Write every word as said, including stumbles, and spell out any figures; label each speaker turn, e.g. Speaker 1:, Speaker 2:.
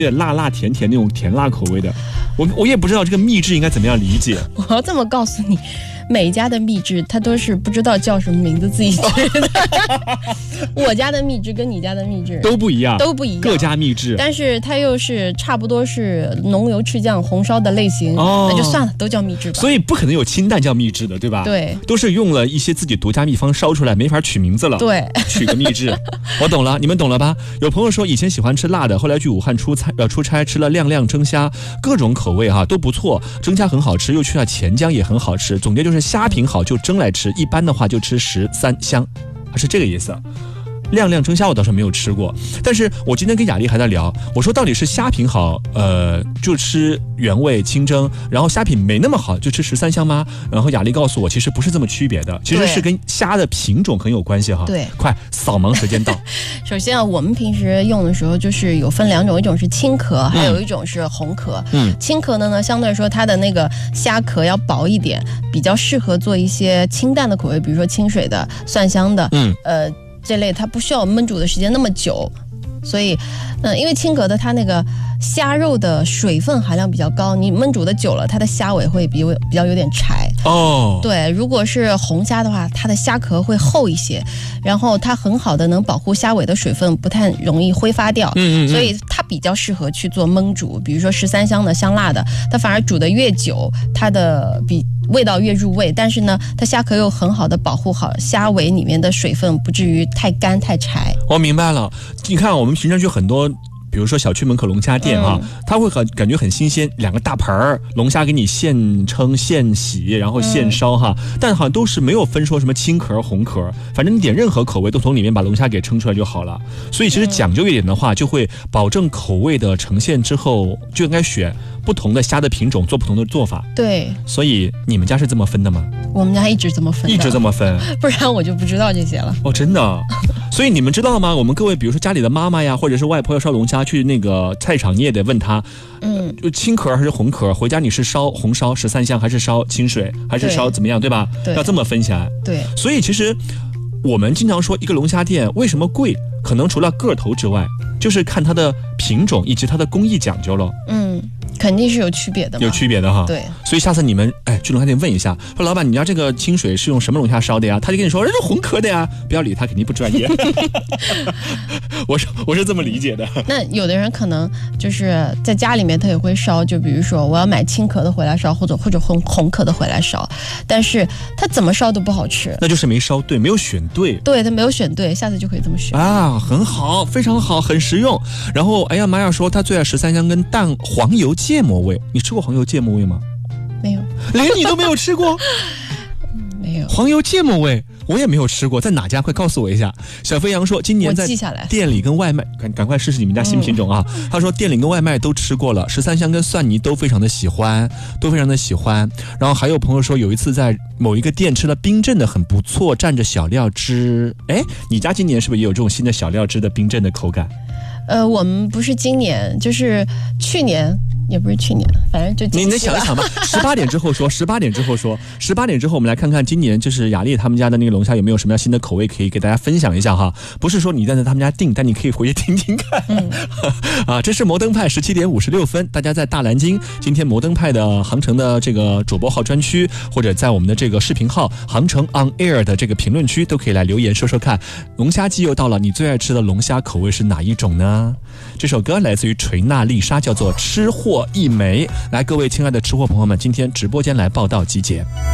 Speaker 1: 辣辣甜甜那种甜辣口味的，我我也不知道这个秘制应该怎么样理解。
Speaker 2: 我要这么告诉你，每家的秘制它都是不知道叫什么名字自己取的。我家的秘制跟你家的秘制
Speaker 1: 都不一样，
Speaker 2: 都不一样，
Speaker 1: 各家秘制，
Speaker 2: 但是它又是差不多是浓油赤酱红烧的类型，哦、那就算了，都叫秘制吧。
Speaker 1: 所以不可能有清淡叫秘制的，对吧？
Speaker 2: 对，
Speaker 1: 都是用了一些自己独家秘方烧出来，没法取名字了。
Speaker 2: 对，
Speaker 1: 取个秘制。我懂了，你们懂了吧？有朋友说以前喜欢吃辣的，后来去武汉出差呃出差吃了亮亮蒸虾，各种口味哈都不错，蒸虾很好吃，又去了钱江也很好吃。总结就是虾品好就蒸来吃，一般的话就吃十三香，是这个意思。亮亮蒸虾我倒是没有吃过，但是我今天跟雅丽还在聊，我说到底是虾品好，呃，就吃原味清蒸，然后虾品没那么好就吃十三香吗？然后雅丽告诉我，其实不是这么区别的，其实是跟虾的品种很有关系哈。
Speaker 2: 对，
Speaker 1: 快扫盲时间到。
Speaker 2: 首先啊，我们平时用的时候就是有分两种，一种是青壳，还有一种是红壳。嗯，青壳的呢，相对来说它的那个虾壳要薄一点，比较适合做一些清淡的口味，比如说清水的、蒜香的。嗯，呃。这类它不需要焖煮的时间那么久，所以，嗯，因为青壳的它那个虾肉的水分含量比较高，你焖煮的久了，它的虾尾会比比较有点柴。哦，对，如果是红虾的话，它的虾壳会厚一些，然后它很好的能保护虾尾的水分，不太容易挥发掉。嗯嗯嗯，所以它比较适合去做焖煮，比如说十三香的、香辣的，它反而煮的越久，它的比味道越入味，但是呢，它虾壳又很好的保护好虾尾里面的水分，不至于太干太柴。
Speaker 1: 我明白了，你看我们平常去很多。比如说小区门口龙虾店啊，嗯、它会很感觉很新鲜，两个大盆儿龙虾给你现称现洗，然后现烧哈，嗯、但好像都是没有分说什么青壳红壳，反正你点任何口味都从里面把龙虾给称出来就好了。所以其实讲究一点的话，就会保证口味的呈现之后，就应该选不同的虾的品种做不同的做法。
Speaker 2: 对，
Speaker 1: 所以你们家是这么分的吗？
Speaker 2: 我们家一直这么分，
Speaker 1: 一直这么分，
Speaker 2: 不然我就不知道这些了。
Speaker 1: 哦，真的。所以你们知道吗？我们各位，比如说家里的妈妈呀，或者是外婆要烧龙虾，去那个菜场，你也得问她，嗯，就青壳还是红壳？回家你是烧红烧十三香，还是烧清水，还是烧怎么样，对吧？对，要这么分起来。
Speaker 2: 对，
Speaker 1: 所以其实我们经常说一个龙虾店为什么贵，可能除了个头之外，就是看它的品种以及它的工艺讲究了。嗯。
Speaker 2: 肯定是有区别的嘛，
Speaker 1: 有区别的哈。
Speaker 2: 对，
Speaker 1: 所以下次你们哎去龙虾店问一下，说老板你家这个清水是用什么龙虾烧的呀？他就跟你说这是红壳的呀，不要理他，肯定不专业。我是我是这么理解的。
Speaker 2: 那有的人可能就是在家里面他也会烧，就比如说我要买青壳的回来烧，或者或者红红壳的回来烧，但是他怎么烧都不好吃，
Speaker 1: 那就是没烧对，没有选对。
Speaker 2: 对，他没有选对，下次就可以这么选
Speaker 1: 啊，很好，非常好，很实用。然后哎呀，玛雅说他最爱十三香跟蛋黄油芥末味，你吃过黄油芥末味吗？
Speaker 2: 没有，
Speaker 1: 连你都没有吃过。
Speaker 2: 嗯，没有。
Speaker 1: 黄油芥末味我也没有吃过，在哪家？快告诉我一下。小飞扬说今年在店里跟外卖，赶赶快试试你们家新品种啊！嗯、他说店里跟外卖都吃过了，十三香跟蒜泥都非常的喜欢，都非常的喜欢。然后还有朋友说有一次在某一个店吃了冰镇的很不错，蘸着小料汁。哎，你家今年是不是也有这种新的小料汁的冰镇的口感？
Speaker 2: 呃，我们不是今年，就是去年。也不是去年，反正就
Speaker 1: 你你想一想吧。十八点之后说，十八点之后说，十八点之后我们来看看今年就是雅丽他们家的那个龙虾有没有什么样新的口味可以给大家分享一下哈。不是说你在他们家订，但你可以回去听听看。嗯、啊，这是摩登派十七点五十六分，大家在大蓝鲸今天摩登派的航程的这个主播号专区，或者在我们的这个视频号航程 on air 的这个评论区都可以来留言说说看，龙虾季又到了，你最爱吃的龙虾口味是哪一种呢？这首歌来自于锤娜丽莎，叫做吃货一枚。来，各位亲爱的吃货朋友们，今天直播间来报道集结。